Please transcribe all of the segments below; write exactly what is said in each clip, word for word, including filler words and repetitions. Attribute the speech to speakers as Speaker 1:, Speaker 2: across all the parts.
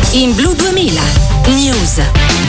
Speaker 1: in Blu duemila News.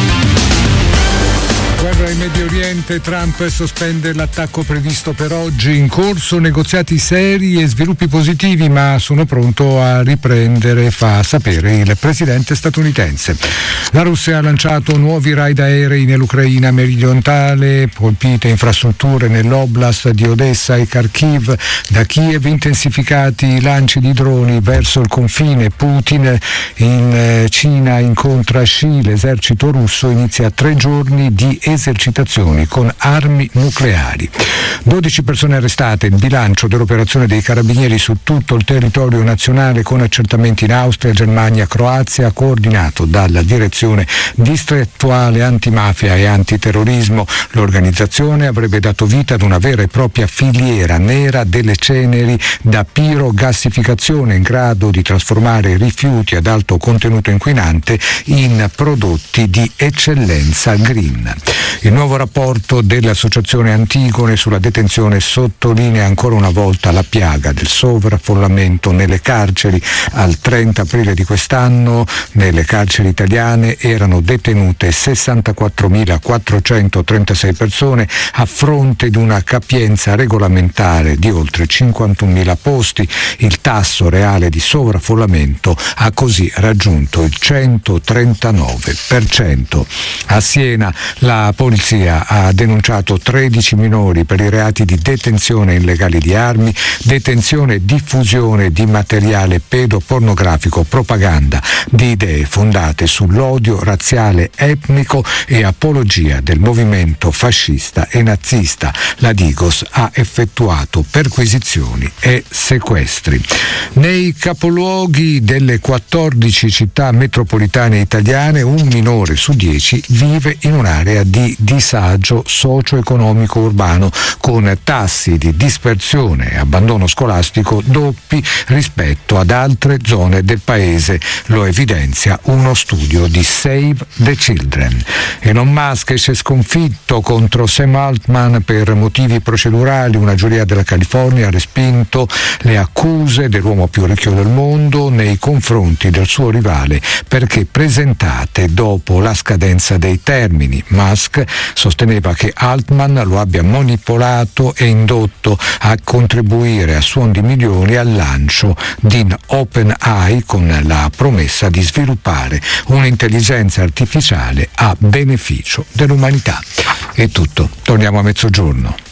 Speaker 2: Guerra in Medio Oriente, Trump sospende l'attacco previsto per oggi, in corso negoziati seri e sviluppi positivi, ma sono pronto a riprendere, fa sapere il presidente statunitense. La Russia ha lanciato nuovi raid aerei nell'Ucraina meridionale, colpite infrastrutture nell'oblast di Odessa e Kharkiv. Da Kiev intensificati i lanci di droni verso il confine. Putin in Cina incontra Xi, l'esercito russo inizia tre giorni di esercitazioni con armi nucleari. dodici persone arrestate, il bilancio dell'operazione dei carabinieri su tutto il territorio nazionale con accertamenti in Austria, Germania, Croazia, coordinato dalla direzione distrettuale antimafia e antiterrorismo. L'organizzazione avrebbe dato vita ad una vera e propria filiera nera delle ceneri da pirogassificazione in grado di trasformare rifiuti ad alto contenuto inquinante in prodotti di eccellenza green. Il nuovo rapporto dell'Associazione Antigone sulla detenzione sottolinea ancora una volta la piaga del sovraffollamento nelle carceri. Al trenta aprile di quest'anno nelle carceri italiane erano detenute sessantaquattromilaquattrocentotrentasei persone a fronte di una capienza regolamentare di oltre cinquantunomila posti. Il tasso reale di sovraffollamento ha così raggiunto il centotrentanove per cento. A Siena la polizia ha denunciato tredici minori per i reati di detenzione illegale di armi, detenzione e diffusione di materiale pedopornografico, propaganda di idee fondate sull'odio razziale, etnico e apologia del movimento fascista e nazista. La Digos ha effettuato perquisizioni e sequestri. Nei capoluoghi delle quattordici città metropolitane italiane un minore su dieci vive in un'area di disagio socio-economico urbano, con tassi di dispersione e abbandono scolastico doppi rispetto ad altre zone del paese. Lo evidenzia uno studio di Save the Children. Elon Musk esce sconfitto contro Sam Altman per motivi procedurali. Una giuria della California ha respinto le accuse dell'uomo più ricco del mondo nei confronti del suo rivale perché presentate dopo la scadenza dei termini. Musk sosteneva che Altman lo abbia manipolato e indotto a contribuire a suon di milioni al lancio di OpenAI con la promessa di sviluppare un'intelligenza artificiale a beneficio dell'umanità. È tutto, torniamo a mezzogiorno.